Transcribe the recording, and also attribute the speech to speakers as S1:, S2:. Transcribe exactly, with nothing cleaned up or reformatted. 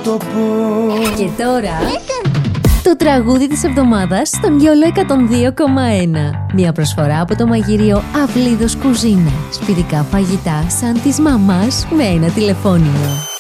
S1: το πω.
S2: Και τώρα το τραγούδι της εβδομάδας στον Γιόλο εκατόν δύο κόμμα ένα. Μια προσφορά από το μαγειρίο Αυλίδος Κουζίνα. Σπιτικά φαγητά σαν της μαμάς με ένα τηλεφώνημα.